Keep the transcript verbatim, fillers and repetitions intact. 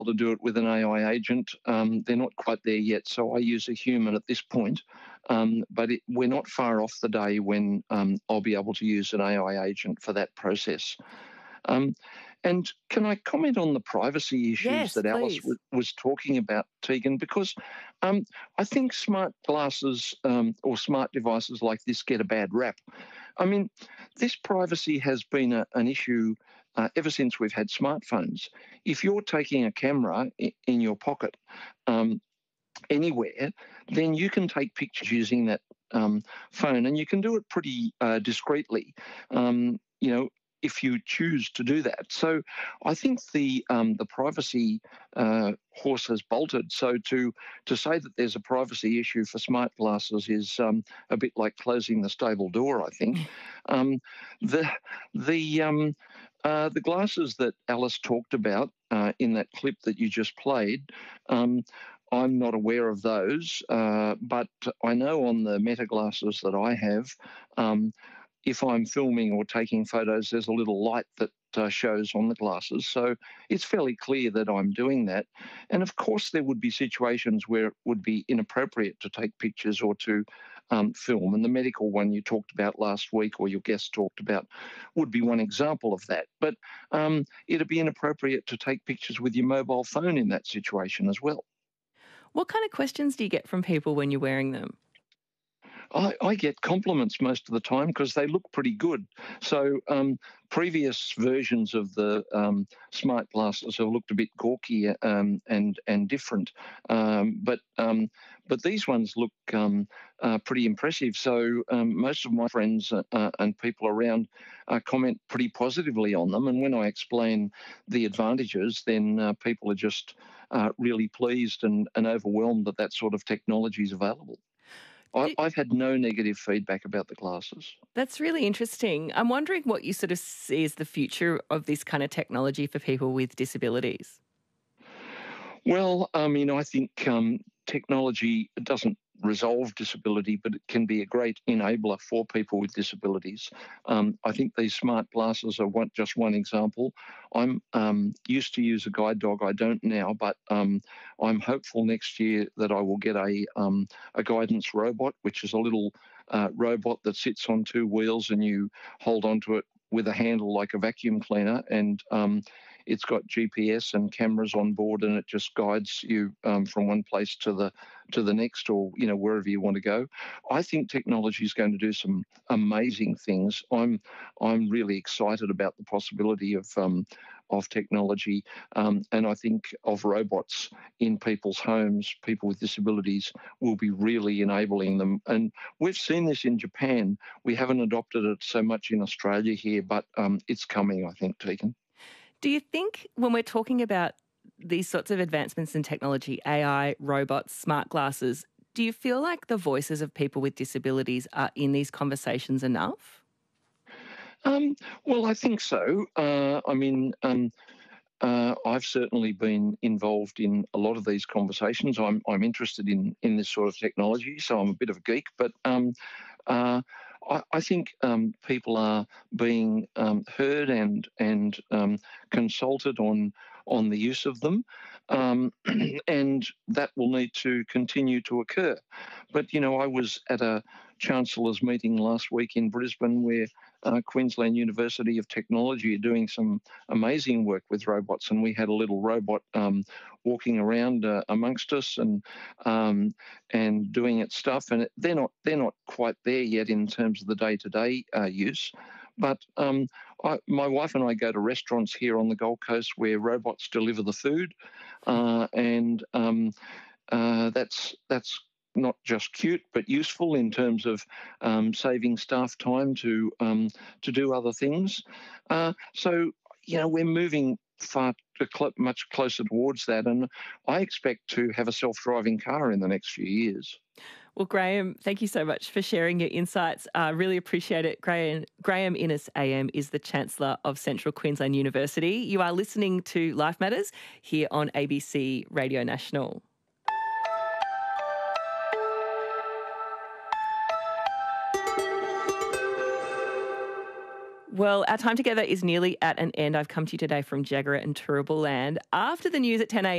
to do it with an A I agent. Um, they're not quite there yet, so I use a human at this point. Um, but it, we're not far off the day when um, I'll be able to use an A I agent for that process. Um, and can I comment on the privacy issues Yes, that Alice please. w- was talking about, Tegan? Because um, I think smart glasses um, or smart devices like this get a bad rap. I mean, this privacy has been a, an issue uh, ever since we've had smartphones. If you're taking a camera i- in your pocket um, anywhere, then you can take pictures using that um, phone, and you can do it pretty uh, discreetly. Um, you know, if you choose to do that. So I think the um, the privacy uh, horse has bolted. So to to say that there's a privacy issue for smart glasses is um, a bit like closing the stable door, I think. Um, the the um, uh, the glasses that Alice talked about uh, in that clip that you just played, um, I'm not aware of those, uh, but I know on the Meta glasses that I have, um, if I'm filming or taking photos, there's a little light that uh, shows on the glasses. So it's fairly clear that I'm doing that. And of course, there would be situations where it would be inappropriate to take pictures or to um, film. And the medical one you talked about last week, or your guest talked about, would be one example of that. But um, it'd be inappropriate to take pictures with your mobile phone in that situation as well. What kind of questions do you get from people when you're wearing them? I, I get compliments most of the time because they look pretty good. So um, previous versions of the um, smart glasses have looked a bit gawky um, and and different, um, but um, but these ones look um, uh, pretty impressive. So um, most of my friends uh, and people around uh, comment pretty positively on them. And when I explain the advantages, then uh, people are just uh, really pleased and, and overwhelmed that that sort of technology is available. I, Do- I've had no negative feedback about the glasses. That's really interesting. I'm wondering what you sort of see as the future of this kind of technology for people with disabilities. Well, I mean, I think um, technology doesn't resolve disability, but it can be a great enabler for people with disabilities. Um, I think these smart glasses are one, just one example. I'm um, used to use a guide dog. I don't now, but um, I'm hopeful next year that I will get a um, a guidance robot, which is a little uh, robot that sits on two wheels and you hold onto it with a handle like a vacuum cleaner, and um, it's got G P S and cameras on board, and it just guides you um, from one place to the to the next, or you know wherever you want to go. I think technology is going to do some amazing things. I'm I'm really excited about the possibility of um, of technology, um, and I think of robots in people's homes. People with disabilities will be really enabling them, and we've seen this in Japan. We haven't adopted it so much in Australia here, but um, it's coming, I think, Tegan. Do you think when we're talking about these sorts of advancements in technology, A I, robots, smart glasses, do you feel like the voices of people with disabilities are in these conversations enough? Um, well, I think so. Uh, I mean, um, uh, I've certainly been involved in a lot of these conversations. I'm I'm interested in in this sort of technology, so I'm a bit of a geek. But um, uh, I, I think um, people are being um, heard and and um, consulted on on the use of them, um, and that will need to continue to occur. But you know, I was at a chancellor's meeting last week in Brisbane where uh, Queensland University of Technology are doing some amazing work with robots, and we had a little robot um, walking around uh, amongst us and um, and doing its stuff. And it, they're not they're not quite there yet in terms of the day to day use. But um, I, my wife and I go to restaurants here on the Gold Coast where robots deliver the food, uh, and um, uh, that's that's not just cute but useful in terms of um, saving staff time to um, to do other things. Uh, so you know we're moving far cl- much closer towards that, and I expect to have a self-driving car in the next few years. Well, Graham, thank you so much for sharing your insights. I uh, really appreciate it. Graham, Graham Innes A M is the Chancellor of Central Queensland University. You are listening to Life Matters here on A B C Radio National. Well, our time together is nearly at an end. I've come to you today from Jagera and Turrbal Land. After the news at ten a m,